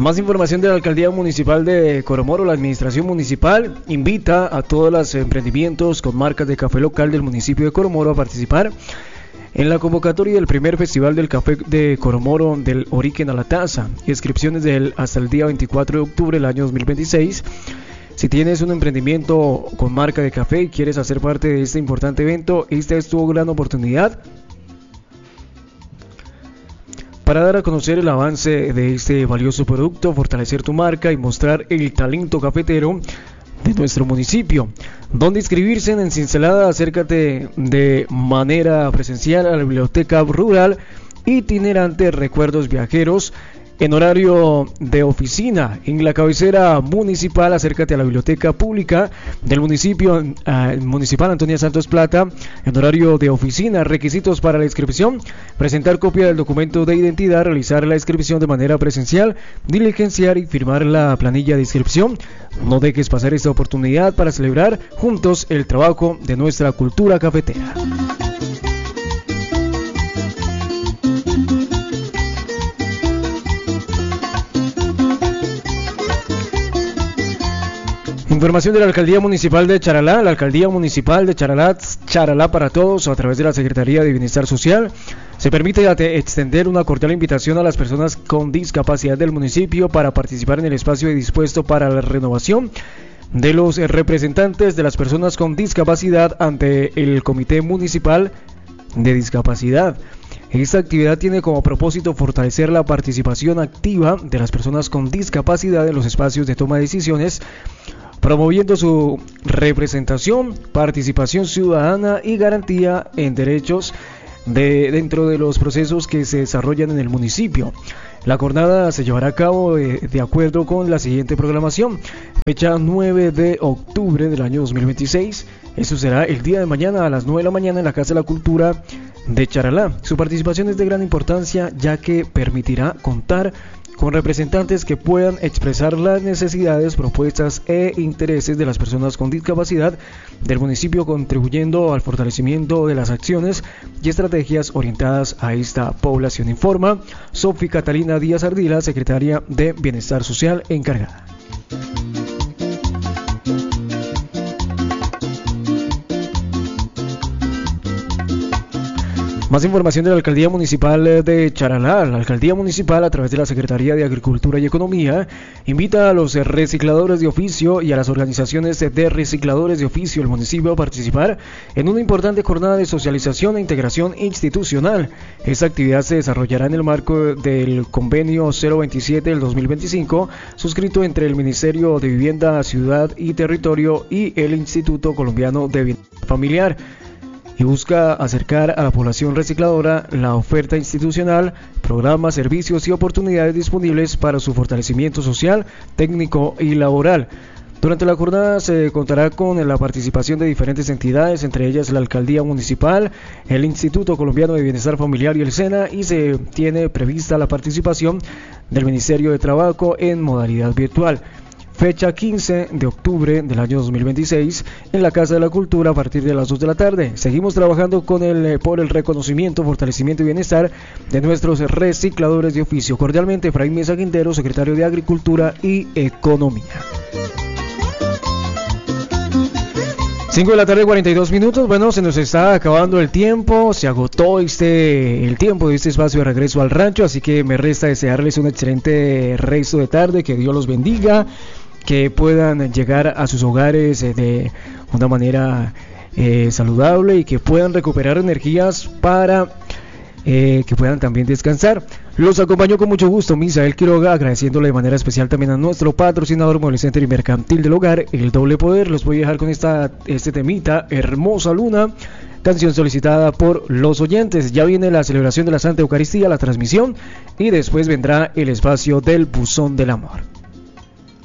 Más información de la Alcaldía Municipal de Coromoro. La Administración Municipal invita a todos los emprendimientos con marcas de café local del municipio de Coromoro a participar en la convocatoria del primer Festival del Café de Coromoro del Origen a la Taza. Inscripciones hasta el día 24 de octubre del año 2026. Si tienes un emprendimiento con marca de café y quieres hacer parte de este importante evento, esta es tu gran oportunidad para dar a conocer el avance de este valioso producto, fortalecer tu marca y mostrar el talento cafetero de nuestro municipio. Donde inscribirse en Cincelada, acércate de manera presencial a la Biblioteca Rural Itinerante Recuerdos Viajeros en horario de oficina. En la cabecera municipal, acércate a la biblioteca pública del municipio municipal Antonia Santos Plata en horario de oficina. Requisitos para la inscripción: presentar copia del documento de identidad, realizar la inscripción de manera presencial, diligenciar y firmar la planilla de inscripción. No dejes pasar esta oportunidad para celebrar juntos el trabajo de nuestra cultura cafetera. Información de la Alcaldía Municipal de Charalá. La Alcaldía Municipal de Charalá, Charalá para todos, a través de la Secretaría de Bienestar Social, se permite extender una cordial invitación a las personas con discapacidad del municipio para participar en el espacio dispuesto para la renovación de los representantes de las personas con discapacidad ante el Comité Municipal de Discapacidad. Esta actividad tiene como propósito fortalecer la participación activa de las personas con discapacidad en los espacios de toma de decisiones, promoviendo su representación, participación ciudadana y garantía en derechos dentro de los procesos que se desarrollan en el municipio. La jornada se llevará a cabo de acuerdo con la siguiente programación. Fecha 9 de octubre del año 2026. Eso será el día de mañana a las 9 de la mañana en la Casa de la Cultura de Charalá. Su participación es de gran importancia, ya que permitirá contar con representantes que puedan expresar las necesidades, propuestas e intereses de las personas con discapacidad del municipio, contribuyendo al fortalecimiento de las acciones y estrategias orientadas a esta población, informa Sofi Catalina Díaz Ardila, secretaria de Bienestar Social encargada. Más información de la Alcaldía Municipal de Charalá. La Alcaldía Municipal, a través de la Secretaría de Agricultura y Economía, invita a los recicladores de oficio y a las organizaciones de recicladores de oficio del municipio a participar en una importante jornada de socialización e integración institucional. Esta actividad se desarrollará en el marco del convenio 027 del 2025, suscrito entre el Ministerio de Vivienda, Ciudad y Territorio y el Instituto Colombiano de Bienestar Familiar, y busca acercar a la población recicladora la oferta institucional, programas, servicios y oportunidades disponibles para su fortalecimiento social, técnico y laboral. Durante la jornada se contará con la participación de diferentes entidades, entre ellas la Alcaldía Municipal, el Instituto Colombiano de Bienestar Familiar y el SENA, y se tiene prevista la participación del Ministerio de Trabajo en modalidad virtual. Fecha 15 de octubre del año 2026 en la Casa de la Cultura a partir de las 2 de la tarde. Seguimos trabajando por el reconocimiento, fortalecimiento y bienestar de nuestros recicladores de oficio. Cordialmente, Efraín Mesa Quintero, secretario de Agricultura y Economía. 5 de la tarde, 42 minutos. Bueno, se nos está acabando el tiempo. Se agotó el tiempo de este espacio de regreso al rancho. Así que me resta desearles un excelente resto de tarde. Que Dios los bendiga. Que puedan llegar a sus hogares de una manera saludable y que puedan recuperar energías para que puedan también descansar. Los acompañó con mucho gusto Misael Quiroga, agradeciéndole de manera especial también a nuestro patrocinador Mueble Center y Mercantil del Hogar, El Doble Poder. Los voy a dejar con este temita, Hermosa Luna, canción solicitada por los oyentes. Ya viene la celebración de la Santa Eucaristía, la transmisión, y después vendrá el espacio del Buzón del Amor.